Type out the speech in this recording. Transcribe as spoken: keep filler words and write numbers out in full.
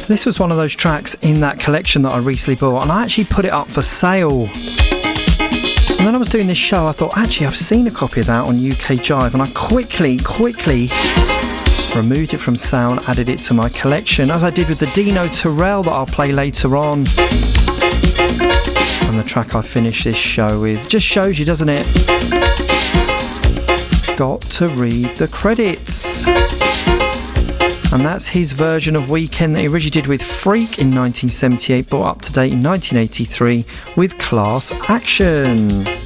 So this was one of those tracks in that collection that I recently bought, and I actually put it up for sale. And when I was doing this show, I thought, actually, I've seen a copy of that on U K Jive, and I quickly, quickly removed it from sound, added it to my collection, as I did with the Dino Terrell that I'll play later on. And the track I finished this show with just shows you, doesn't it? Got to read the credits. And that's his version of Weekend that he originally did with Freak in nineteen seventy-eight, brought up to date in nineteen eighty-three with Class Action.